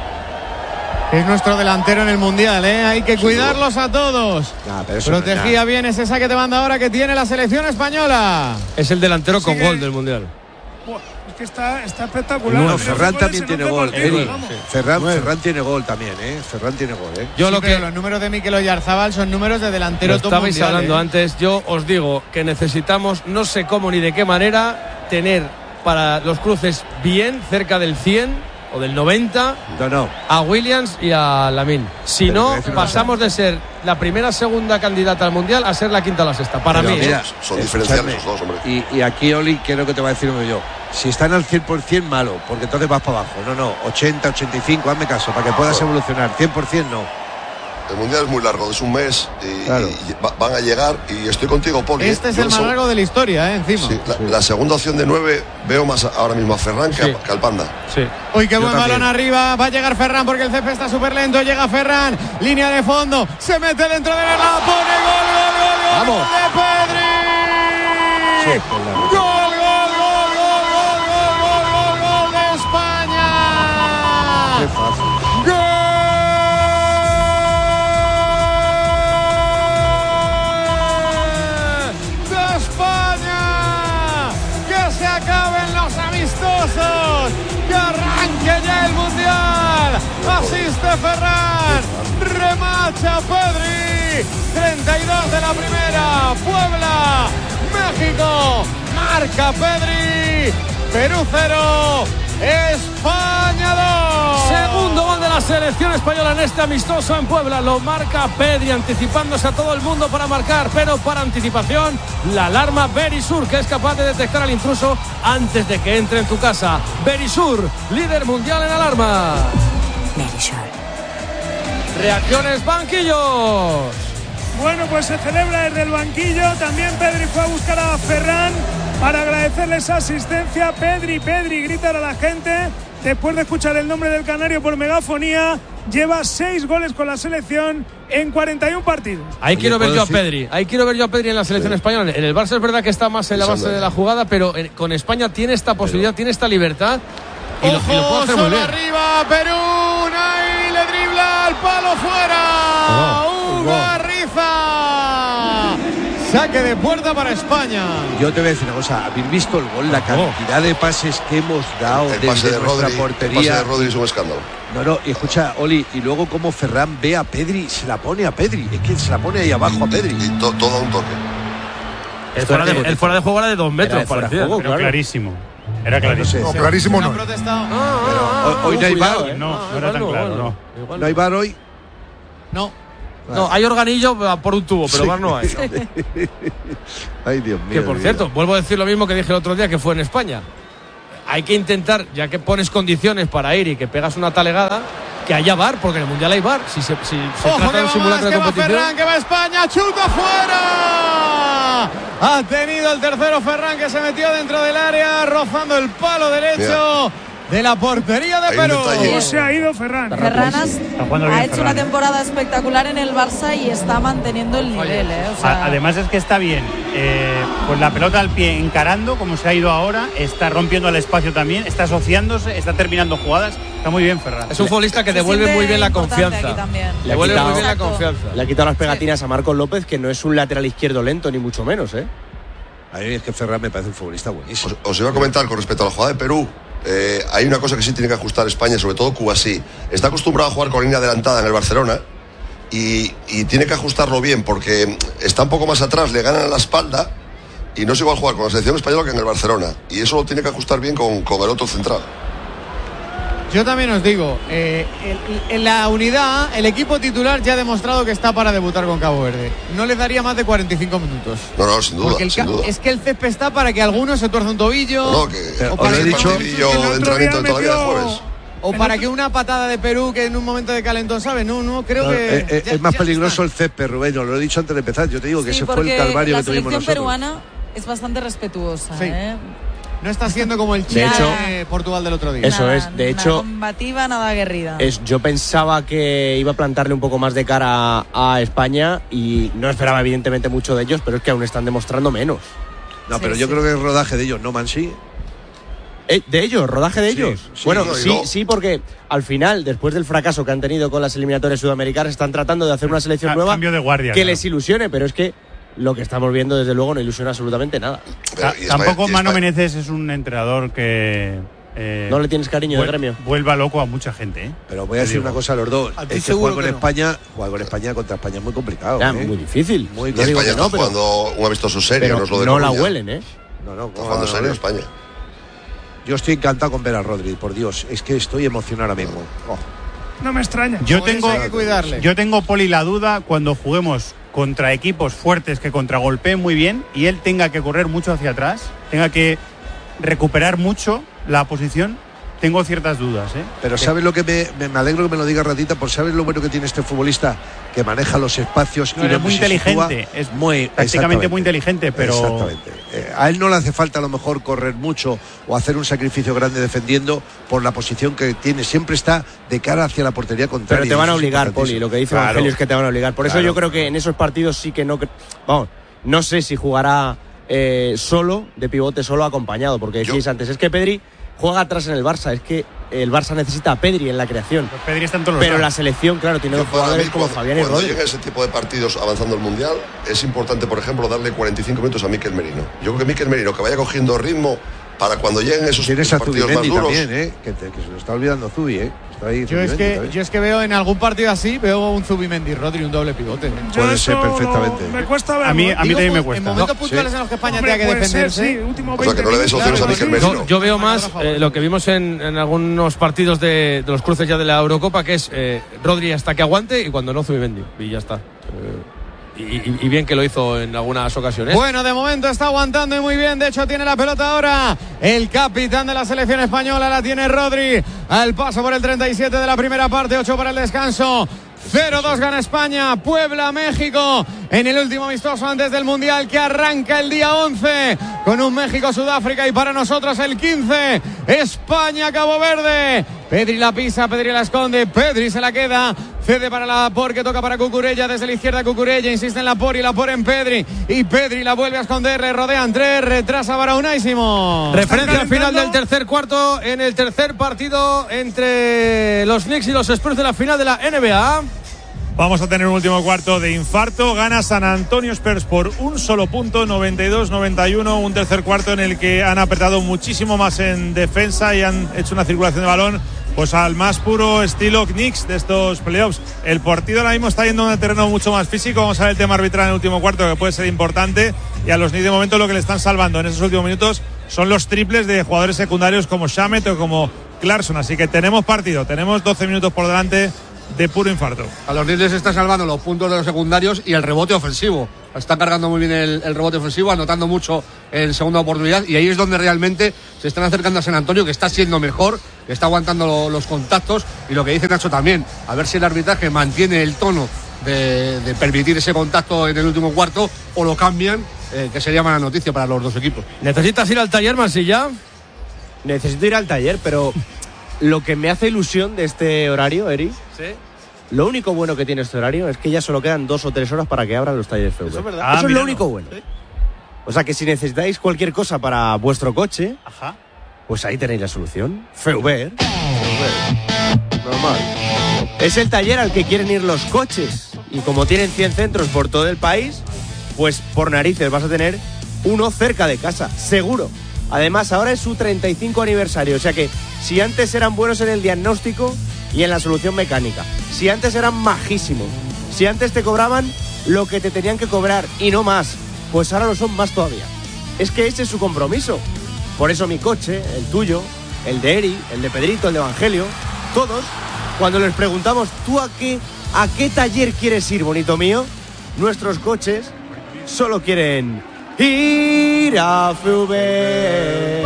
Es nuestro delantero en el Mundial, ¿eh? Hay que cuidarlos a todos. Nah, pero Protegía no bien ese saque de banda ahora que tiene la selección española. Es el delantero con Sigue. gol del Mundial. Es que está, está espectacular. No, Ferran también tiene gol. Partido, Sí. Ferran, Ferran tiene gol también, ¿eh? Ferran tiene gol, ¿eh? Yo sí, lo que los números de Mikel Oyarzábal son números de delantero lo top estabais mundial, hablando ¿eh? antes. Yo os digo que necesitamos, no sé cómo ni de qué manera, tener para los cruces bien cerca del cien o del noventa no, no. a Williams y a Lamine. Si pero no, pasamos de ser la primera segunda candidata al Mundial a ser la quinta o la sexta. Para pero mí. Mira, ¿eh? Son diferenciales los dos, hombre. Y, y aquí, Oli, ¿qué es lo que te va a decir uno yo? Si están al cien por ciento, malo, porque entonces vas para abajo. No, no, ochenta, ochenta y cinco, hazme caso, para que puedas evolucionar. cien por ciento no. El Mundial es muy largo, es un mes y, claro. y va, van a llegar y estoy contigo, Poli. Este es el más largo de la historia, ¿eh? Encima. Sí, la, sí. la segunda opción de nueve veo más ahora mismo a Ferran que, sí. a, que al Panda. Sí. Uy, qué Yo buen también. balón arriba. Va a llegar Ferran porque el C F está súper lento. Llega Ferran, línea de fondo. Se mete dentro de la pone gol, gol, gol, gol. Vamos. Gol de Pedri. Sí, con la- Gol, gol, gol, gol, gol, gol, gol, gol de España. Qué fácil. ¡Gol de España! ¡Que se acaben los amistosos! ¡Que arranque ya el Mundial! Asiste Ferran, remacha Pedri, treinta y dos de la primera, Puebla, México, marca Pedri, Perú cero, España dos. Segundo gol de la selección española en este amistoso en Puebla. Lo marca Pedri, anticipándose a todo el mundo para marcar, pero para anticipación, la alarma Berisur, que es capaz de detectar al intruso antes de que entre en tu casa. Berisur, líder mundial en alarma. Berisur. Reacciones, banquillos. Bueno, pues se celebra desde el banquillo. También Pedri fue a buscar a Ferran para agradecerle esa asistencia. Pedri, Pedri, gritar a la gente. Después de escuchar el nombre del canario por megafonía, lleva seis goles con la selección en cuarenta y uno partidos. Ahí Oye, quiero ver ¿puedo yo a decir? Pedri. Ahí quiero ver yo a Pedri en la selección Sí. española. En el Barça es verdad que está más en la base de la jugada, pero en- con España tiene esta posibilidad, tiene esta libertad. Y lo, y lo puede Ojo, hacer muy solo bien. arriba, Perú, ahí le dribla al palo fuera. Ugarriza. Saque de puerta para España. Yo te voy a decir una cosa, ¿habéis visto el gol? La cantidad de pases que hemos dado El desde pase de nuestra Rodri, el portería. pase de Rodri es un escándalo. No, no, y escucha, Oli, y luego como Ferran ve a Pedri, se la pone a Pedri, es que se la pone ahí abajo a Pedri. Y to, todo a un toque. El fuera, de, el fuera de juego era de dos metros, Era de fuera de parecía. juego, Pero claro. clarísimo. Era clarísimo. No, clarísimo no. Pero hoy no hay bar. No, no era tan claro, no. No hay bar hoy. No. No, hay organillo por un tubo, pero bar no hay. Ay, Dios mío. Que por cierto, vuelvo a decir lo mismo que dije el otro día, que fue en España. Hay que intentar, ya que pones condiciones para ir y que pegas una talegada, que haya bar, porque en el Mundial hay bar. Si se, si se Ojo, trata que de va simulacro más, de que va competición. Ferran, que va España, chuta fuera. Ha tenido el tercero Ferran, que se metió dentro del área, rozando el palo derecho. Mira. De la portería de Perú. ¿Cómo se ha ido Ferran? Ferran has, ha hecho Ferran. una temporada espectacular en el Barça y está manteniendo el nivel. ¿eh? O sea, Además es que está bien, eh, con la pelota al pie encarando, como se ha ido ahora, está rompiendo el espacio también, está asociándose, está terminando jugadas. Está muy bien Ferran. Es un futbolista que devuelve muy bien la confianza. Le devuelve quitado, muy bien la confianza. Le ha quitado las pegatinas sí. a Marcos López, que no es un lateral izquierdo lento, ni mucho menos, ¿eh? A mí es que Ferran me parece un futbolista buenísimo. Os, os iba a comentar con respecto a la jugada de Perú. Eh, hay una cosa que sí tiene que ajustar España, sobre todo Cuba sí. Está acostumbrado a jugar con línea adelantada en el Barcelona y, y tiene que ajustarlo bien porque está un poco más atrás, le ganan a la espalda y no es igual jugar con la selección española que en el Barcelona. Y eso lo tiene que ajustar bien con, con el otro central. Yo también os digo, eh, el, en la unidad, el equipo titular ya ha demostrado que está para debutar con Cabo Verde. No les daría más de cuarenta y cinco minutos. No, no, sin duda. Porque el sin duda. Es que el césped está para que alguno se tuerza un tobillo. No, que, o para que que dicho, de entrenamiento de todavía de jueves. O para que una patada de Perú que en un momento de calentón, ¿sabes? No, no, creo no, que. Eh, eh, ya, es más peligroso el césped, Rubén. Lo he dicho antes de empezar. Yo te digo que sí, ese fue el calvario que tuvimos nosotros. La selección peruana es bastante respetuosa, sí. ¿eh? No está siendo como el Chile de Portugal del otro día. Eso nada, es, de hecho. Nada combativa, nada aguerrida. Es, yo pensaba que iba a plantarle un poco más de cara a, a España y no esperaba, evidentemente, mucho de ellos, pero es que aún están demostrando menos. No, sí, pero yo sí. creo que es rodaje de ellos, ¿no, Mansi? Eh, ¿De ellos? ¿Rodaje de ellos? Sí, sí, bueno, no, sí, no. sí, porque al final, después del fracaso que han tenido con las eliminatorias sudamericanas, están tratando de hacer una selección a, nueva cambio de guardia, que claro. les ilusione, pero es que lo que estamos viendo, desde luego, no ilusiona absolutamente nada. Pero, Ta tampoco Mano Menezes es un entrenador que... Eh, no le tienes cariño de gremio. Vuelva loco a mucha gente, ¿eh? Pero voy a decir una cosa a los dos. Es que jugar con no. España, jugar con España contra España es muy complicado. Ya, ¿eh? muy difícil. Muy y España está no, jugando un amistoso serio, no es lo de no la Coruña. huelen, ¿eh? No, no, está jugando serio España. Yo estoy encantado con ver a Rodri, por Dios. Es que estoy emocionado ahora mismo. Oh. No me extraña. Yo tengo, hay que cuidarle. yo tengo, Poli, la duda cuando juguemos contra equipos fuertes que contragolpeen muy bien y él tenga que correr mucho hacia atrás, tenga que recuperar mucho la posición. Tengo ciertas dudas, ¿eh? Pero ¿sabes lo que me, me, me alegro que me lo diga Ratita? Por saber lo bueno que tiene este futbolista, que maneja los espacios no, y es muy inteligente, sitúa, es muy prácticamente muy inteligente, pero exactamente. Eh, a él no le hace falta a lo mejor correr mucho o hacer un sacrificio grande defendiendo por la posición que tiene. Siempre está de cara hacia la portería contraria. Pero te van a obligar, Poli. Lo que dice claro. Evangelio es que te van a obligar. Por claro. eso yo creo que en esos partidos sí que no, vamos, no sé si jugará eh, solo, de pivote solo, acompañado, porque decís antes, es que Pedri juega atrás en el Barça, es que el Barça necesita a Pedri en la creación. Pues Pedri está en todos los pero lados. la selección, claro, tiene dos jugadores como cuando, Fabián y Rodri. Cuando llega ese tipo de partidos avanzando el Mundial, es importante, por ejemplo, darle cuarenta y cinco minutos a Mikel Merino. Yo creo que Mikel Merino, que vaya cogiendo ritmo para cuando lleguen esos, esos partidos más duros. También, ¿eh? que, te, que se lo está olvidando Zubi, ¿eh? Está ahí yo, es que, yo es que veo en algún partido así, veo un Zubimendi Rodri, un doble pivote. ¿eh? Puede ser perfectamente. Me cuesta verlo. A mí, a mí Digo, también me cuesta. En momentos no, puntuales sí. en los que España Hombre, tenga que defenderse. Ser, sí, último o sea, que no le des opciones a Mikel Merino. Yo, yo veo más eh, lo que vimos en, en algunos partidos de, de los cruces ya de la Eurocopa, que es eh, Rodri hasta que aguante y cuando no Zubimendi. Y ya está. Eh, Y, y, y bien que lo hizo en algunas ocasiones. Bueno, de momento está aguantando y muy bien. De hecho, tiene la pelota ahora el capitán de la selección española. La tiene Rodri al paso por el treinta y siete de la primera parte. ocho para el descanso. cero dos gana España. Puebla, México en el último amistoso antes del Mundial, que arranca el día once con un México-Sudáfrica, y para nosotros el quince España-Cabo Verde. Pedri la pisa, Pedri la esconde, Pedri se la queda, cede para la Por, que toca para Cucurella, desde la izquierda Cucurella, insiste en la Por y la Por en Pedri, y Pedri la vuelve a esconder, le rodean tres, retrasa para Unai Simón. Referencia al final del tercer cuarto, en el tercer partido entre los Knicks y los Spurs de la final de la N B A. Vamos a tener un último cuarto de infarto. Gana San Antonio Spurs por un solo punto, noventa y dos noventa y uno. Un tercer cuarto en el que han apretado muchísimo más en defensa y han hecho una circulación de balón pues al más puro estilo Knicks de estos playoffs. El partido ahora mismo está yendo a un terreno mucho más físico. Vamos a ver el tema arbitral en el último cuarto, que puede ser importante. Y a los Knicks de momento lo que le están salvando en esos últimos minutos son los triples de jugadores secundarios como Shamet o como Clarkson. Así que tenemos partido, tenemos doce minutos por delante de puro infarto. A los Knicks les están salvando los puntos de los secundarios y el rebote ofensivo. Están cargando muy bien el, el rebote ofensivo, anotando mucho en segunda oportunidad, y ahí es donde realmente se están acercando a San Antonio, que está siendo mejor, que está aguantando lo, los contactos, y lo que dice Nacho también, a ver si el arbitraje mantiene el tono de, de permitir ese contacto en el último cuarto o lo cambian, eh, que sería mala noticia para los dos equipos. ¿Necesitas ir al taller, Mansilla? Necesito ir al taller, pero lo que me hace ilusión de este horario, Eri, ¿sí? Lo único bueno que tiene este horario es que ya solo quedan dos o tres horas para que abran los talleres F V. Eso es verdad. Ah, Eso es lo no. único bueno. ¿Sí? O sea que si necesitáis cualquier cosa para vuestro coche, Ajá. pues ahí tenéis la solución. F V. Normal. Es el taller al que quieren ir los coches. Y como tienen cien centros por todo el país, pues por narices vas a tener uno cerca de casa, seguro. Además, ahora es su treinta y cinco aniversario. O sea que si antes eran buenos en el diagnóstico y en la solución mecánica, si antes eran majísimos, si antes te cobraban lo que te tenían que cobrar y no más, pues ahora lo son más todavía. Es que ese es su compromiso. Por eso mi coche, el tuyo, el de Eri, el de Pedrito, el de Evangelio, todos, cuando les preguntamos, ¿tú a qué, a qué taller quieres ir, bonito mío? Nuestros coches solo quieren ir a F V.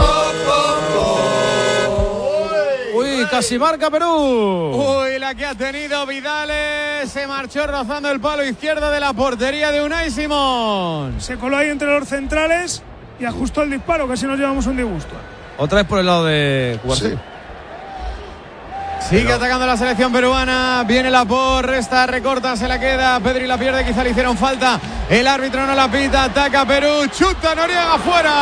Uy, casi marca Perú. Uy, la que ha tenido Vidales, se marchó rozando el palo izquierdo de la portería de Unai Simón. Se coló ahí entre los centrales y ajustó el disparo, casi nos llevamos un disgusto. Otra vez por el lado de Cubarsí. Sí. Sigue Pero... atacando la selección peruana. Viene la por, resta, recorta, se la queda. Pedri la pierde, quizá le hicieron falta. El árbitro no la pita, ataca Perú. Chuta Noriega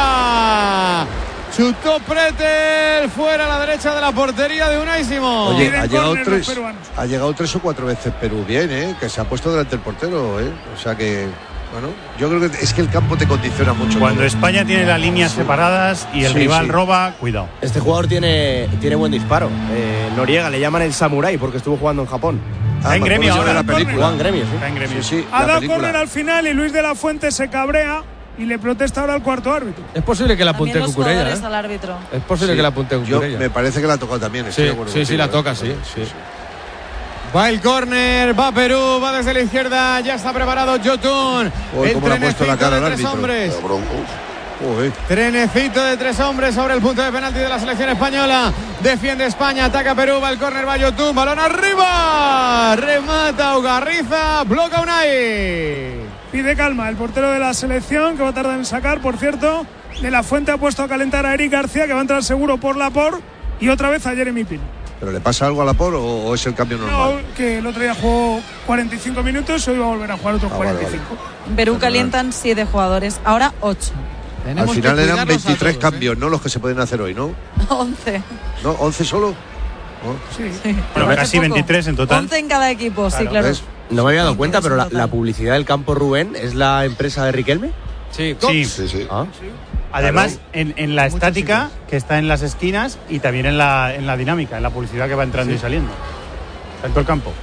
fuera. Chutó Pretel fuera a la derecha de la portería de Unai Simón. Oye, ha llegado, tres, ha llegado tres o cuatro veces Perú bien, ¿eh? Que se ha puesto delante del portero, ¿eh? O sea que, bueno, yo creo que es que el campo te condiciona mucho. Cuando todo. España tiene las líneas sí. separadas y el sí, rival sí. roba, cuidado. Este jugador tiene, tiene buen disparo. Eh, Noriega le llaman el samurái porque estuvo jugando en Japón. Está ah, en gremio ahora. La película. En gremio, sí. Está en gremio. Sí, sí, ha dado córner al final y Luis de la Fuente se cabrea y le protesta ahora al cuarto árbitro. Es posible que la apunte Cucurella, ¿eh? Al árbitro. Es posible sí. que la apunte Cucurella. Yo me parece que la ha tocado también. Sí, sí, sí, la toca, sí. sí. sí. Va el córner, va Perú, va desde la izquierda, ya está preparado Jotun. Oh, el trenecito la cara de tres árbitro. hombres. Uy. Trenecito de tres hombres sobre el punto de penalti de la selección española. Defiende España, ataca Perú, va el córner, va Jotun, balón arriba. Remata Ugarriza, bloca Unai. Pide calma el portero de la selección, que va a tardar en sacar, por cierto. De la Fuente ha puesto a calentar a Eric García, que va a entrar seguro por la por, y otra vez a Jeremy Pino. ¿Pero le pasa algo a la por o, o es el cambio normal? No, que el otro día jugó cuarenta y cinco minutos, hoy va a volver a jugar otros ah, cuarenta y cinco. Vale, vale. Perú calientan siete jugadores, ahora ocho. Al final eran veintitrés todos, cambios, ¿eh? ¿No? Los que se pueden hacer hoy, ¿no? once. ¿No? ¿once solo? ¿No? Sí. sí. Bueno, casi veintitrés en total. once en cada equipo, claro, sí, claro. ¿Ves? No me había dado cuenta, pero la, la publicidad del campo Rubén es la empresa de Riquelme. Sí, sí. sí, sí. ¿Ah? sí. Además, en, en la estática que está en las esquinas y también en la, en la dinámica, en la publicidad que va entrando sí. y saliendo. Está en todo el campo.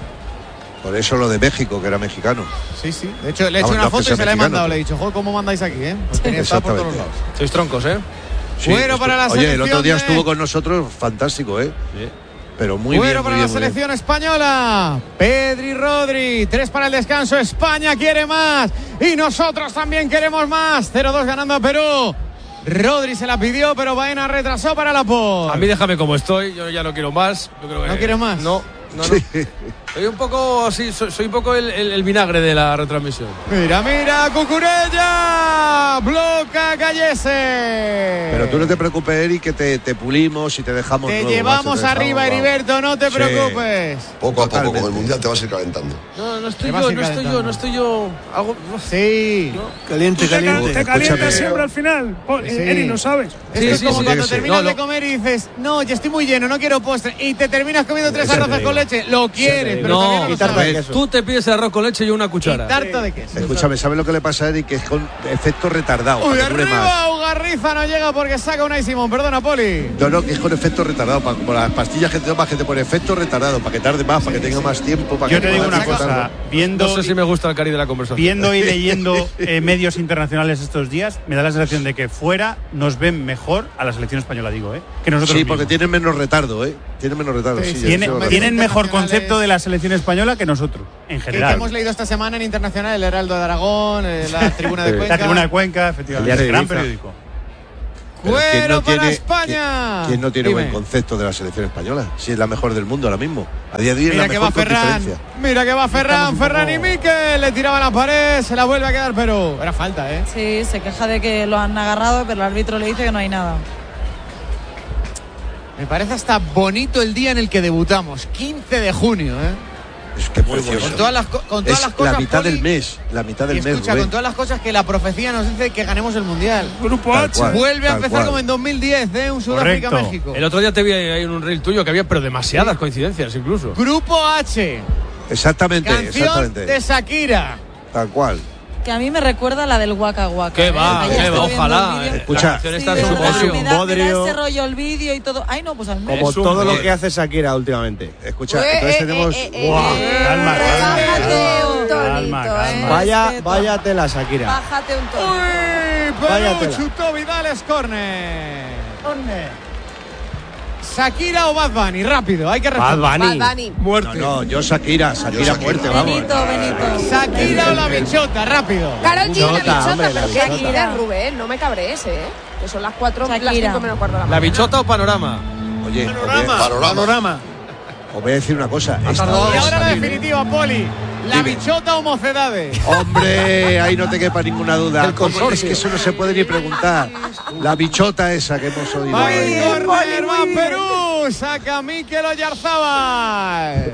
Por eso lo de México, que era mexicano. Sí, sí. De hecho, le he hecho una foto y se la he mandado. Le he dicho, joder, ¿cómo mandáis aquí, eh? Pues sí. Está por todos lados. Sois troncos, ¿eh? Sí, bueno para la Oye, selección. el otro día de... estuvo con nosotros, fantástico, ¿eh? Sí. Pero muy bueno bien, para muy la bien, selección bien. española. Pedri, Rodri, tres para el descanso. España quiere más y nosotros también queremos más. cero dos ganando a Perú. Rodri se la pidió, pero Baena retrasó para la por. A mí déjame como estoy, yo ya no quiero más. Yo creo que ¿No quieres más? No, no, no. Sí. Soy un poco así, soy, soy un poco el, el, el vinagre de la retransmisión. Mira, mira, Cucurella. Bloca Gallese. Pero tú no te preocupes, Eric, que te, te pulimos y te dejamos. Te nuevo, llevamos te arriba, dejamos, Heriberto, no te sí. preocupes. Poco a poco, con el Mundial te vas a ir calentando. No, no estoy yo, no estoy yo, no estoy yo. Algo... Sí. ¿No? Caliente, caliente. Te, te calientas siempre al final. Oh, sí. Eri, lo sabes. Sí, es sí, como sí, cuando sí. terminas no, de comer y dices, no, ya estoy muy lleno, no quiero postre. Y te terminas comiendo tres arroces con leche. Lo quieres, pero no, todavía no lo sabes. Tú te pides el arroz con leche y una cuchara. Y tarta de queso. Escúchame, ¿sabes lo que le pasa a Eric? Que es con efecto retardado. Uy, arriba, barriza no llega porque saca Unai Simón. Perdona, Poli. No, no, que es con efecto retardado, para, como las pastillas que te tomas, que te pone efecto retardado, para que tarde más, para que tenga más tiempo. Para Yo que te digo una cosa, cosa, viendo, no sé si me gusta el cari de la conversación. Viendo y leyendo eh, medios internacionales estos días, me da la sensación de que fuera nos ven mejor a la selección española, digo, ¿eh? Que nosotros Sí, mismos. porque tienen menos retardo, ¿eh? Tienen menos retardo. Sí, sí, Tiene, eso es tienen mejor concepto de la selección española que nosotros, en general. Que hemos leído esta semana en Internacional, el Heraldo de Aragón, eh, la Tribuna de Cuenca. La Tribuna de Cuenca, efectivamente. El El gran Ibiza. periódico. ¡Cuero no para tiene, España! ¿Quién no tiene Dime. buen concepto de la selección española? Si es la mejor del mundo ahora mismo. A día de hoy es Mira la que mejor va con Ferran. diferencia. Mira que va Ferran. Ferran y Mikel. Le tiraba la pared. Se la vuelve a quedar, pero era falta, ¿eh? Sí, se queja de que lo han agarrado, pero el árbitro le dice que no hay nada. Me parece hasta bonito el día en el que debutamos. quince de junio, ¿eh? Es que muy precioso. Con todas las, co- con todas Es las cosas. la mitad Poli, del mes. La mitad del y mes. escucha, Rubén. con todas las cosas que la profecía nos dice que ganemos el Mundial. Grupo Tal H. cual. Vuelve a tal empezar cual. como en dos mil diez, ¿eh? Un Sudáfrica-México. El otro día te vi ahí en un reel tuyo que había, pero demasiadas coincidencias incluso. Grupo H. Exactamente, Canción exactamente. de Shakira. Tal cual. Que a mí me recuerda a la del Waka Waka. ¿Qué ¿eh? va? Ayer ¿Qué estuve va? viendo Ojalá. el vídeo. eh. Escucha. La canción Sí, está de en su verdad, bolsillo. me, da, me da bodrio. ese rollo el vídeo y todo. Ay, no, pues al menos. Como Es un todo lo rollo. que hace Shakira últimamente. Escucha, Eh, entonces eh, tenemos. eh, eh, Guau, eh, calma, relájate un calma, tonito, calma. eh. Vaya, respeto. vaya tela, Shakira. Bájate un tonito. Uy, Vaya Perú tela. chutó Vidal, es córner. Shakira o Bad Bunny, rápido, hay que Bad responder. Bunny. Bad Bunny. No, no, yo Shakira, Shakira Shakira. muerte, vamos. Benito, Benito. Shakira o la bichota, rápido. Karol G, la Bichota, bichota, hombre, la pero bichota. Shakira, Rubén, no me cabrees, ¿eh? Que son las cuatro, las Shakira. cinco menos cuarto de la ¿La mañana. bichota o panorama? Oye, Panorama. Panorama. Panorama. Os voy a decir una cosa. esta Y hora es ahora la salible. definitiva, Poli. La Dime. bichota o mocedades. Hombre, ahí no te quepa ninguna duda. El ¿Cómo? consorcio. Es que eso no se puede ni preguntar. La bichota esa que hemos oído. Va ahí. el córner, va Perú. Saca Mikel Oyarzabal.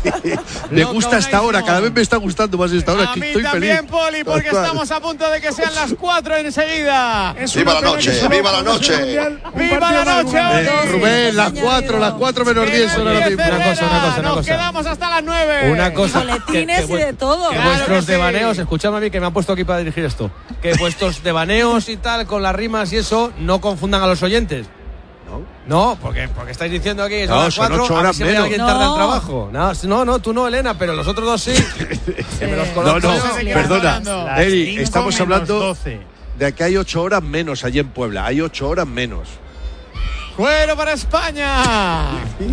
Me Loca gusta esta Unai hora, Simón. cada vez me está gustando más esta hora. A Que mí estoy también, feliz. Poli, porque Tal cual. estamos a punto de que sean las cuatro enseguida. Es Viva una la pena noche, que solo viva la jugamos noche. el Mundial un ¡Viva partido la más noche, jugado. hoy! Eh, Rubén, las cuatro, las cuatro menos Que diez no son ahora empiece mismo. Una cosa, una cosa, una Nos cosa. quedamos hasta las nueve. Una Y cosa. boletines y de todo. Que Claro vuestros que sí. devaneos, escuchadme a mí que me han puesto aquí para dirigir esto. Que vuestros devaneos y tal, con las rimas y eso, no confundan a los oyentes. No, porque, porque estáis diciendo aquí que son No, las son cuatro, ocho a mí horas siempre menos. alguien tarda No. el trabajo. No, no, no, tú no, Elena, pero los otros dos sí. Que me los No, conozco no, yo. sé de qué perdona. estás hablando. Las Eri, cinco estamos menos hablando doce. de que hay ocho horas menos allí en Puebla. Hay ocho horas menos. Cuero para España.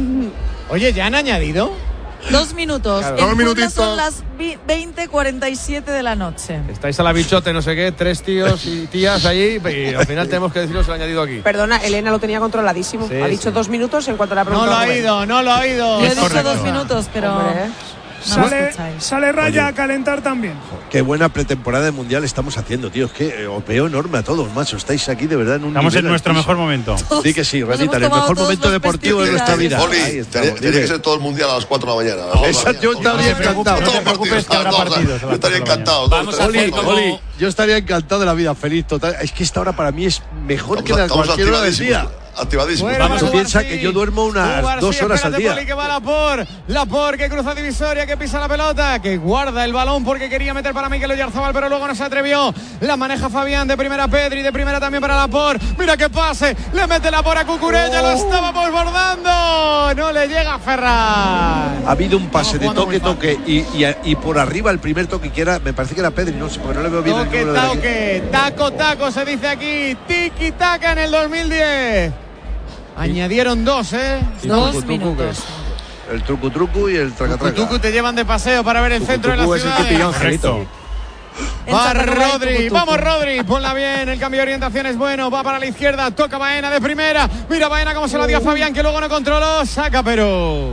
Oye, ¿ya han añadido? Dos minutos. Claro. En Dos Puebla minutitos. son las vi- veinte cuarenta y siete de la noche. Estáis a la bichote, no sé qué, tres tíos y tías ahí, y al final tenemos que deciros el añadido aquí. Perdona, Elena lo tenía controladísimo. Sí, ha dicho sí. dos minutos en cuanto la No pregunta. lo ha oído, no lo ha oído. Yo he Es dicho correcto. dos minutos, pero Hombre. no me Sale, escucháis. sale Raya Oye. a calentar también. Qué buena pretemporada de mundial estamos haciendo, tío. Es que eh, os veo enorme a todos, macho. Estáis aquí de verdad en un Estamos nivel en nuestro altísimo. mejor momento. Di que sí, Nos Radita, hemos en el tomado mejor todos momento los deportivo de nuestra vida. pesticidas. Oli, Ahí estamos, tiene, tiene dime. que ser todo el mundial a las cuatro de la mañana. Esa yo estaría No te preocupes, encantado. no te preocupes, que habrá Todos, partidos a Yo las estaría cuatro de la encantado. Vamos todos, a todos, hacer todos. como- Oli, yo estaría encantado de la vida feliz total. Es que esta hora para mí es mejor que Estamos, la estamos cualquier hora del activadísimos. día. Activadísimos. Fuera Vamos, para tú piensas Cubarsí. que yo duermo unas Cubarsí, dos horas al espérate, día. Poli, que va Lapor, Lapor que cruza divisoria, que pisa la pelota, que guarda el balón porque quería meter para Mikel Oyarzabal, pero luego no se atrevió. La maneja Fabián, de primera Pedri, de primera también para Lapor. Mira qué pase, le mete Lapor a Cucurella, lo estábamos bordando. No le llega a Ferran. Ha habido un pase de Estamos toque, jugando muy toque y, y, y por arriba el primer toque que era, me parece que era Pedri, no sé, porque no le veo bien el Toque, número de aquí. toque, taco, taco, se dice aquí. Tiki, taca en el dos mil diez. Añadieron dos, ¿eh? Y Dos truco, truco, minutos. que- El truco, truco y el traca, traca. Tucu te llevan de paseo para ver el centro de la Tucu es el ciudad. que pilló a Angelito. Va Entra Rubén, Rodri, tucu, tucu. vamos Rodri, ponla bien, el cambio de orientación es bueno, va para la izquierda, toca Baena de primera, mira Baena cómo se la dio a Fabián que luego no controló, saca pero...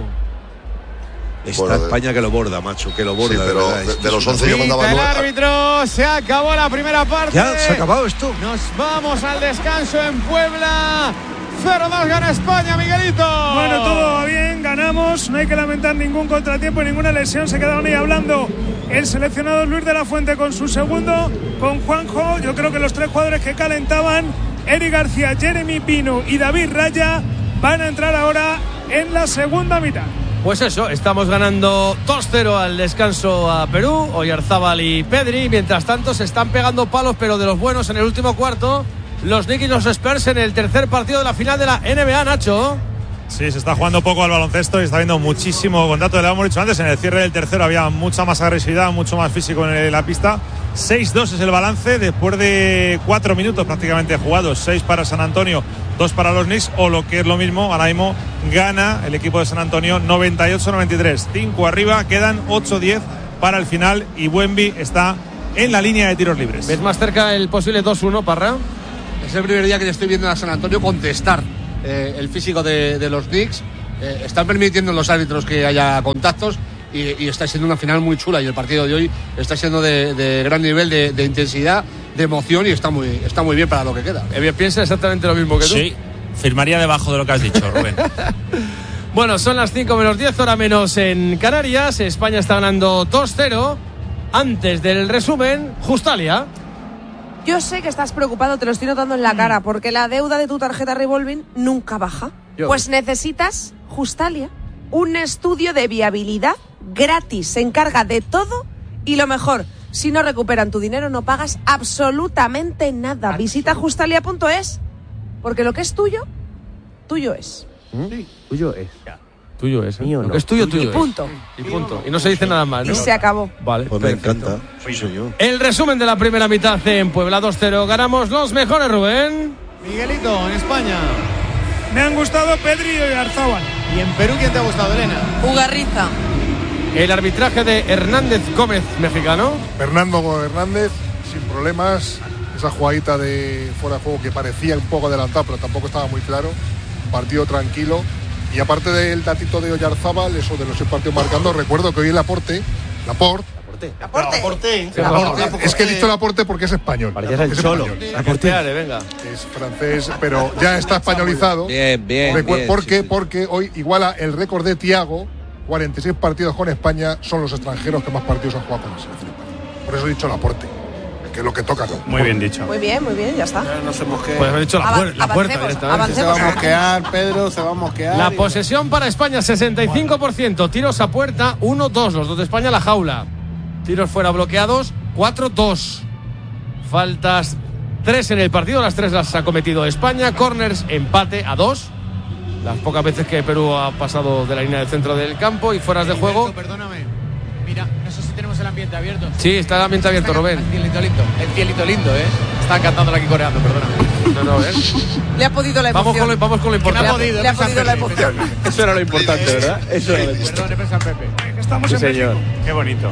Está Bueno, de- España que lo borda, macho, que lo borda. Sí, de pero verdad, de- es que de es los una once yo cosa. mandaba Pita el nueve. árbitro, se acabó la primera parte. ¿Ya? ¿Se ha acabado esto? Nos vamos al descanso en Puebla. cero dos gana España, Miguelito. Bueno, todo va bien, ganamos, no hay que lamentar ningún contratiempo, ninguna lesión. Se quedaron ahí hablando el seleccionado Luis de la Fuente con su segundo, con Juanjo. Yo creo que los tres jugadores que calentaban, Eric García, Jeremy Pino y David Raya, van a entrar ahora en la segunda mitad. Pues eso, estamos ganando dos cero al descanso a Perú, Oyarzábal y Pedri. Mientras tanto se están pegando palos, pero de los buenos en el último cuarto. los Knicks y los Spurs en el tercer partido de la final de la N B A, Nacho. Sí, se está jugando poco al baloncesto y está habiendo muchísimo contacto. Le hemos dicho antes, en el cierre del tercero había mucha más agresividad, mucho más físico en la pista. seis dos es el balance después de cuatro minutos prácticamente jugados. seis para San Antonio, dos para los Knicks, o lo que es lo mismo, ahora mismo gana el equipo de San Antonio noventa y ocho noventa y tres. cinco arriba, quedan ocho diez para el final y Wemby está en la línea de tiros libres. ¿Ves más cerca el posible dos uno, Parra? Es el primer día que le estoy viendo a San Antonio contestar eh, el físico de, de los Knicks. Eh, están permitiendo los árbitros que haya contactos y, y está siendo una final muy chula, y el partido de hoy está siendo de, de gran nivel de, de intensidad, de emoción, y está muy, está muy bien para lo que queda. Eh, piensa exactamente lo mismo que tú. Sí, firmaría debajo de lo que has dicho, Rubén. Bueno, son las cinco menos diez, hora menos en Canarias. España está ganando dos cero. Antes del resumen, Justalia. Yo sé que estás preocupado, te lo estoy notando en la cara, porque la deuda de tu tarjeta revolving nunca baja. Yo. Pues necesitas, Justalia, un estudio de viabilidad gratis. Se encarga de todo y lo mejor, si no recuperan tu dinero no pagas absolutamente nada. Visita justalia punto es, porque lo que es tuyo, tuyo es. Sí. Tuyo es. Tuyo es. Mío Lo no. que es tuyo, tuyo Y es. punto. Y punto. Y no se dice nada más, ¿no? Y se acabó. Vale, Pues me perfecto. encanta. Sí, soy yo. El resumen de la primera mitad en Puebla dos cero. Ganamos los mejores, Rubén. Miguelito, en España. Me han gustado Pedri y Oyarzábal. ¿Y en Perú quién te ha gustado, Elena? Ugarriza. El arbitraje de Hernández Gómez, mexicano. Fernando Hernández, sin problemas. Esa jugadita de fuera de juego que parecía un poco adelantado, pero tampoco estaba muy claro. Partido tranquilo. Y aparte del datito de Oyarzábal, eso de los seis partidos marcando, recuerdo que hoy el Laporte, Laporte, Laporte. Laporte. Laporte, es que he dicho Laporte porque es español. Parecías el Es Cholo. español. Laporte, venga. Es francés, pero ya está españolizado. Bien, bien, Recu- bien, porque, sí, sí. porque hoy iguala el récord de Thiago, cuarenta y seis partidos con España, son los extranjeros que más partidos han jugado con la selección española. Por eso he dicho Laporte, que es lo que toca. ¿no? Muy bien dicho. Muy bien, muy bien, ya está. No se mosquee. Puedes haber dicho la, Avan- puer- la puerta avancemos, directamente. Se va a avancemos. mosquear, Pedro, se va a mosquear. La y- posesión para España, sesenta y cinco por ciento. Tiros a puerta, uno dos. Los dos de España, la jaula. Tiros fuera bloqueados, cuatro dos. Faltas tres en el partido, las tres las ha cometido España. Corners, empate a dos. Las pocas veces que Perú ha pasado de la línea del centro del campo. Y fueras de juego. Perdóname. Mira, no sé si tenemos el ambiente abierto. Sí, está el ambiente abierto, Rubén. El cielito lindo, el cielito lindo, ¿eh? Están cantándola aquí coreando, perdóname. No, no, ¿eh? Le ha podido la emoción. Vamos con lo, vamos con lo Que me ha importante. podido, Le ha es San podido la Pepe, emoción. Eso era lo importante, ¿verdad? Eso era lo importante. Perdón, es San Pepe. Que estamos Sí, en señor. México. Qué bonito.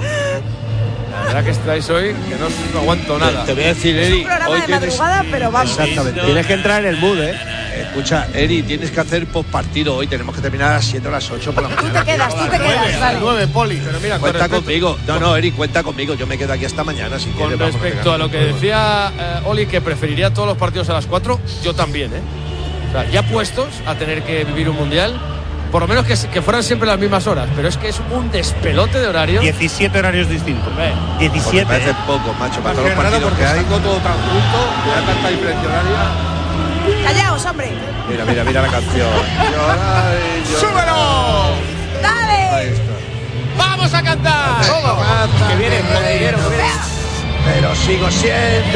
La verdad que estáis hoy, que no, no aguanto nada. Te voy a decir, Es Eri, un programa hoy de tienes... madrugada, pero vamos. Exactamente. Tienes que entrar en el mood, ¿eh? Escucha, Eri, tienes que hacer postpartido hoy. Tenemos que terminar a las siete o las ocho por la Tú mañana. te quedas, tú te quedas, vale. nueve, Poli. Pero mira, con Cuenta respecto, conmigo. No, no, Eri, cuenta conmigo. Yo me quedo aquí hasta mañana. Si con quieres, vamos, no te respecto a lo ganes. que decía eh, Oli, que preferiría todos los partidos a las cuatro, yo también, ¿eh? O sea, ya puestos a tener que vivir un mundial, por lo menos que, que fueran siempre las mismas horas, pero es que es un despelote de horario. diecisiete horarios distintos. Hombre, Porque diecisiete. parece ¿eh? poco, macho, para Es todos que los es raro partidos porque que hay. está todo tan junto, y hay tanta diferencia horaria. Callaos, hombre. Mira, mira, mira la canción. Llora y llora. ¡Súbelo! Dale. Ahí está. ¡Vamos a cantar! Que viene, que viene. Pero sigo siendo